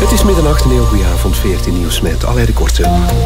Het is middernacht, een heel goede avond, 14 nieuws met Alain de Korte.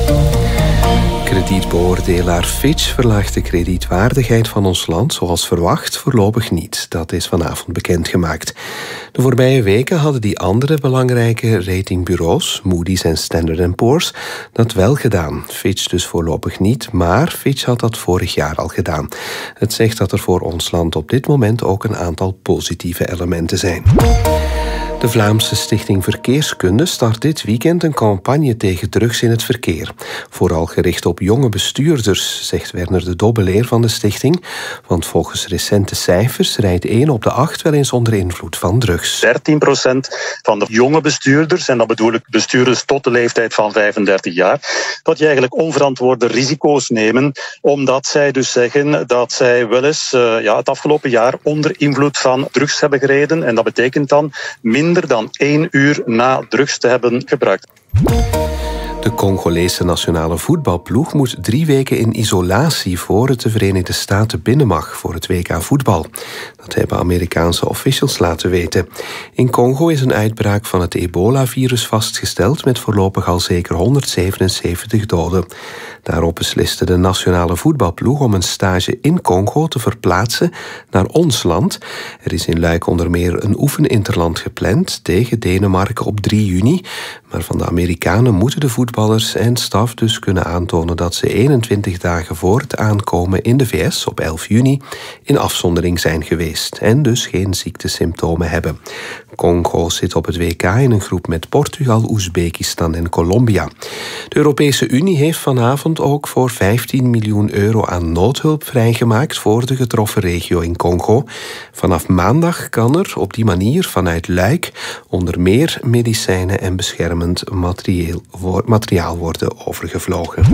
Kredietbeoordelaar Fitch verlaagt de kredietwaardigheid van ons land zoals verwacht voorlopig niet. Dat is vanavond bekendgemaakt. De voorbije weken hadden die andere belangrijke ratingbureaus, Moody's en Standard & Poor's, dat wel gedaan. Fitch dus voorlopig niet, maar Fitch had dat vorig jaar al gedaan. Het zegt dat er voor ons land op dit moment ook een aantal positieve elementen zijn. De Vlaamse Stichting Verkeerskunde start dit weekend een campagne tegen drugs in het verkeer. Vooral gericht op jonge bestuurders, zegt Werner de Dobbeleer van de stichting. Want volgens recente cijfers rijdt 1 op de 8 wel eens onder invloed van drugs. 13% van de jonge bestuurders, en dat bedoel ik bestuurders tot de leeftijd van 35 jaar, dat die eigenlijk onverantwoorde risico's nemen, omdat zij dus zeggen dat zij wel eens het afgelopen jaar onder invloed van drugs hebben gereden. En dat betekent dan minder dan 1 uur na drugs te hebben gebruikt. De Congolese nationale voetbalploeg moet 3 weken in isolatie voor het de Verenigde Staten binnen mag voor het WK voetbal. Dat hebben Amerikaanse officials laten weten. In Congo is een uitbraak van het ebola-virus vastgesteld met voorlopig al zeker 177 doden. Daarop besliste de nationale voetbalploeg om een stage in Congo te verplaatsen naar ons land. Er is in Luik onder meer een oefeninterland gepland tegen Denemarken op 3 juni. Maar van de Amerikanen moeten de voetballers en staf dus kunnen aantonen dat ze 21 dagen voor het aankomen in de VS op 11 juni in afzondering zijn geweest en dus geen ziektesymptomen hebben. Congo zit op het WK in een groep met Portugal, Oezbekistan en Colombia. De Europese Unie heeft vanavond ook voor 15 miljoen euro aan noodhulp vrijgemaakt voor de getroffen regio in Congo. Vanaf maandag kan er op die manier vanuit Luik onder meer medicijnen en beschermend materiaal worden overgevlogen.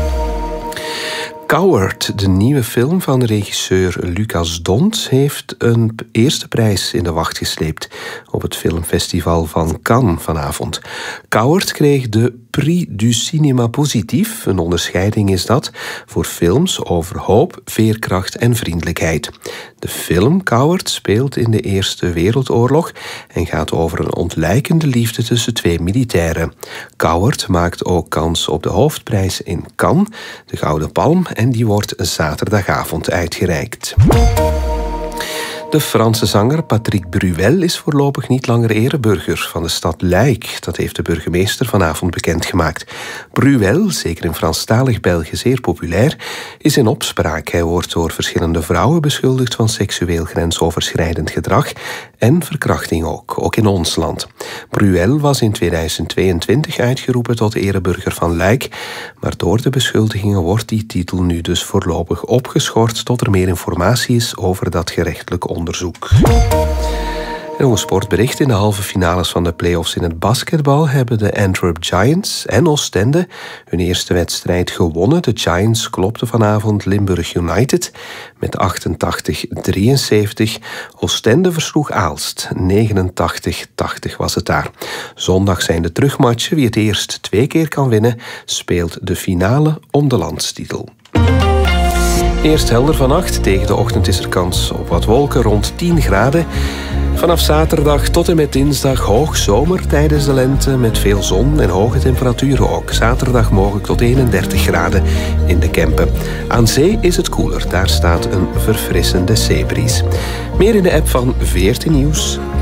Coward, de nieuwe film van regisseur Lucas Dont, heeft een eerste prijs in de wacht gesleept op het filmfestival van Cannes vanavond. Coward kreeg de Prix du Cinéma Positif, een onderscheiding is dat, voor films over hoop, veerkracht en vriendelijkheid. De film Coward speelt in de Eerste Wereldoorlog en gaat over een ontluikende liefde tussen 2 militairen. Coward maakt ook kans op de hoofdprijs in Cannes, de Gouden Palm, en die wordt zaterdagavond uitgereikt. De Franse zanger Patrick Bruel is voorlopig niet langer ereburger van de stad Luik. Dat heeft de burgemeester vanavond bekendgemaakt. Bruel, zeker in Franstalig België zeer populair, is in opspraak. Hij wordt door verschillende vrouwen beschuldigd van seksueel grensoverschrijdend gedrag en verkrachting ook in ons land. Bruel was in 2022 uitgeroepen tot ereburger van Luik, maar door de beschuldigingen wordt die titel nu dus voorlopig opgeschort tot er meer informatie is over dat gerechtelijk onderzoek. En nog een sportbericht. In de halve finales van de play-offs in het basketbal hebben de Antwerp Giants en Oostende hun eerste wedstrijd gewonnen. De Giants klopten vanavond Limburg United met 88-73. Oostende versloeg Aalst. 89-80 was het daar. Zondag zijn de terugmatchen. Wie het eerst 2 keer kan winnen, speelt de finale om de landstitel. Eerst helder vannacht. Tegen de ochtend is er kans op wat wolken rond 10 graden. Vanaf zaterdag tot en met dinsdag hoog zomer tijdens de lente met veel zon en hoge temperaturen ook. Zaterdag mogelijk tot 31 graden in de Kempen. Aan zee is het koeler. Daar staat een verfrissende zeebries. Meer in de app van 14 Nieuws.